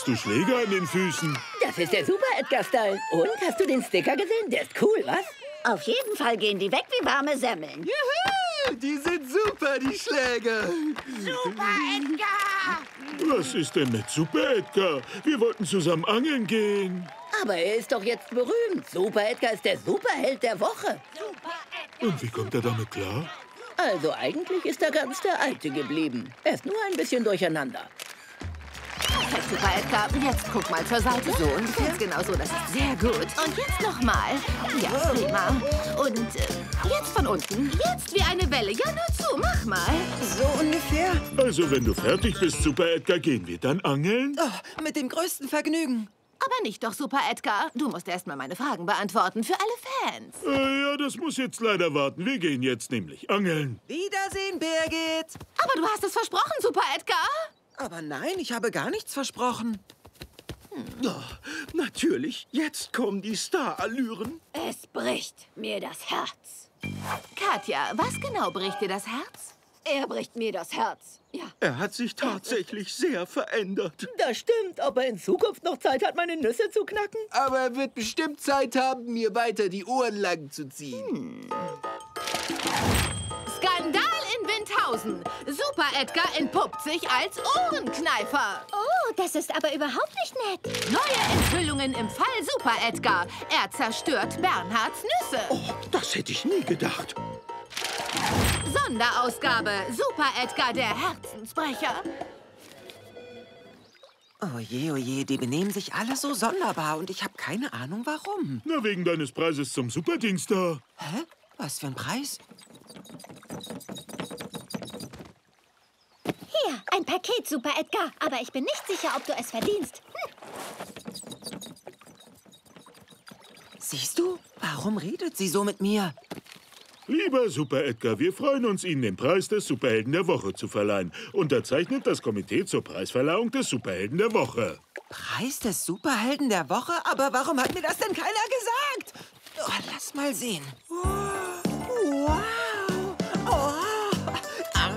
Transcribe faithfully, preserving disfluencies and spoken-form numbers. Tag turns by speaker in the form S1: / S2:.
S1: du Schläger an den Füßen?
S2: Das ist der Super-Edgar-Style. Und, hast du den Sticker gesehen? Der ist cool, was?
S3: Auf jeden Fall gehen die weg wie warme Semmeln.
S4: Juhu, die sind super, die Schläger.
S3: Super-Edgar!
S1: Was ist denn mit Super-Edgar? Wir wollten zusammen angeln gehen.
S2: Aber er ist doch jetzt berühmt. Super-Edgar ist der Superheld der Woche.
S1: Und wie kommt er damit klar?
S2: Also eigentlich ist er ganz der Alte geblieben. Er ist nur ein bisschen durcheinander.
S5: Perfekt, Super-Edgar. Jetzt guck mal zur Seite. So ungefähr. Ganz genau so, das ist sehr gut. Und jetzt nochmal. Ja, prima. Und äh, jetzt von unten. Jetzt wie eine Welle. Ja, nur zu. Mach mal.
S6: So ungefähr.
S1: Also, wenn du fertig bist, Super-Edgar, gehen wir dann angeln?
S6: Oh, mit dem größten Vergnügen.
S5: Aber nicht doch, Super-Edgar. Du musst erst mal meine Fragen beantworten für alle Fans.
S1: Äh, ja, das muss jetzt leider warten. Wir gehen jetzt nämlich angeln.
S6: Wiedersehen, Birgit.
S5: Aber du hast es versprochen, Super-Edgar.
S6: Aber nein, ich habe gar nichts versprochen.
S4: Ja, natürlich. Jetzt kommen die Star-Allüren.
S3: Es bricht mir das Herz.
S5: Katja, was genau bricht dir das Herz?
S3: Er bricht mir das Herz. Ja.
S4: Er hat sich tatsächlich sehr verändert.
S2: Das stimmt, ob er in Zukunft noch Zeit hat, meine Nüsse zu knacken?
S4: Aber er wird bestimmt Zeit haben, mir weiter die Ohren lang zu ziehen.
S5: Hm. Skandal in Windhausen. Super-Edgar entpuppt sich als Ohrenkneifer.
S3: Oh, das ist aber überhaupt nicht nett.
S5: Neue Enthüllungen im Fall Super-Edgar. Er zerstört Bernhards Nüsse.
S4: Oh, das hätte ich nie gedacht.
S5: Sonderausgabe. Super-Edgar, der Herzensbrecher.
S6: Oh je, oh je, die benehmen sich alle so sonderbar und ich habe keine Ahnung, warum.
S1: Na, wegen deines Preises zum Superdingstar.
S6: Hä? Was für ein Preis?
S3: Hier, ein Paket, Super-Edgar. Aber ich bin nicht sicher, ob du es verdienst. Hm.
S6: Siehst du? Warum redet sie so mit mir?
S1: Lieber Super-Edgar, wir freuen uns, Ihnen den Preis des Superhelden der Woche zu verleihen. Unterzeichnet das Komitee zur Preisverleihung des Superhelden der Woche.
S6: Preis des Superhelden der Woche? Aber warum hat mir das denn keiner gesagt? Oh, lass mal sehen. Wow!